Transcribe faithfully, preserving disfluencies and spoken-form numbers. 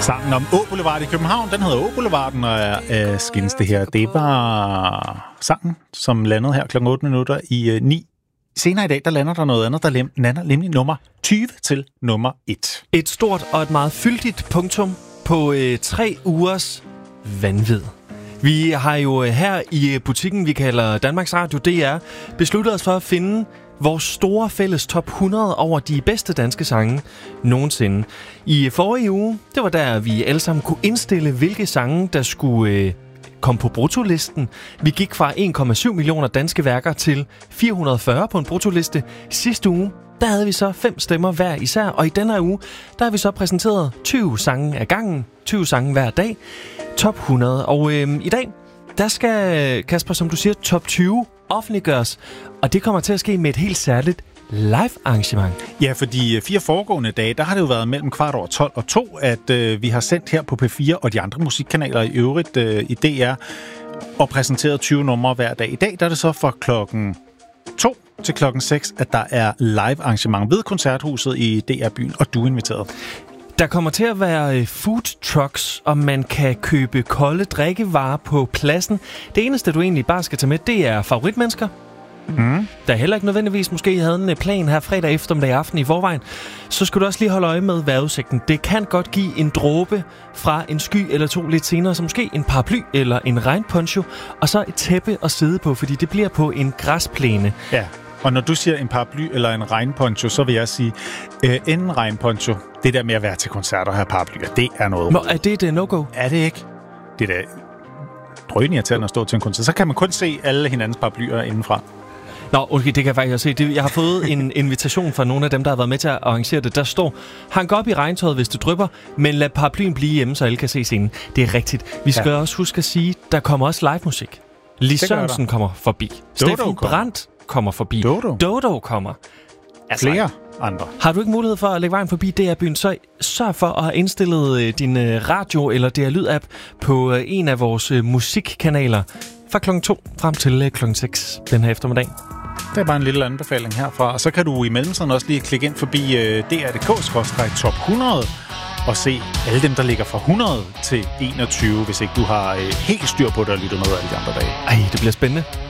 Sangen om Å Boulevard i København, den hedder Å Boulevarden, og er øh, skins det her. Det var sangen, som landede her klokken otte minutter i øh, ni. Senere i dag, der lander der noget andet, der lander nemlig nummer tyve til nummer et. Et stort og et meget fyldigt punktum på øh, tre ugers vanvid. Vi har jo her i butikken, vi kalder Danmarks Radio D R, besluttet os for at finde vores store fælles top hundrede over de bedste danske sange nogensinde. I forrige uge, det var der, vi alle sammen kunne indstille, hvilke sange, der skulle øh, komme på bruttolisten. Vi gik fra en komma syv millioner danske værker til fire hundrede og fyrre på en bruttoliste. Sidste uge, der havde vi så fem stemmer hver især, og i denne her uge, der har vi så præsenteret tyve sange ad gangen, tyve sange hver dag, top hundrede. Og øh, i dag, der skal, Kasper, som du siger, top tyve offentliggøres, og det kommer til at ske med et helt særligt live-arrangement. Ja, fordi fire foregående dage, der har det jo været mellem kvart over tolv og to, at øh, vi har sendt her på P fire og de andre musikkanaler i øvrigt øh, i D R og præsenteret tyve numre hver dag. I dag der er det så fra klokken to til klokken seks, at der er live-arrangement ved Koncerthuset i D R-byen, og du er inviteret. Der kommer til at være food trucks, og man kan købe kolde drikkevarer på pladsen. Det eneste, du egentlig bare skal tage med, det er favoritmennesker. Mm. Der er heller ikke nødvendigvis, måske havde en plan her fredag eftermiddag aften i forvejen. Så skal du også lige holde øje med vejrudsigten. Det kan godt give en dråbe fra en sky eller to lidt senere, så måske en paraply eller en regnponcho, og så et tæppe at sidde på, fordi det bliver på en græsplæne. Ja. Og når du siger en paraply eller en regnponcho, så vil jeg sige, øh, en regnponcho, det der med at være til koncerter og have paraplyer, det er noget. Nå, er det et no-go? Er det ikke? Det er da drønirriterende at stå til en koncert. Så kan man kun se alle hinandens paraplyer indenfra. Nå, okay, det kan jeg faktisk også se. Det, jeg har fået en invitation fra nogle af dem, der har været med til at arrangere det. Der står, hang op i regntøjet, hvis det drypper, men lad paraplyen blive hjemme, så alle kan se scenen. Det er rigtigt. Vi skal ja. også huske at sige, der kommer også live musik. Lis Sørensen kommer forbi. Steffen Brandt kommer forbi. Dodo. Dodo kommer. Altså, flere andre. Har du ikke mulighed for at lægge vejen forbi D R-byen, så sørg for at have indstillet din radio eller D R-lyd-app på en af vores musikkanaler fra klokken to frem til klokken seks den her eftermiddag. Det er bare en lille anbefaling herfra. Og så kan du i mellemtiden også lige klikke ind forbi D R punktum d k skråstreg top hundrede og se alle dem, der ligger fra hundrede til enogtyve, hvis ikke du har helt styr på det og lytter med alle de andre dage. Ej, det bliver spændende.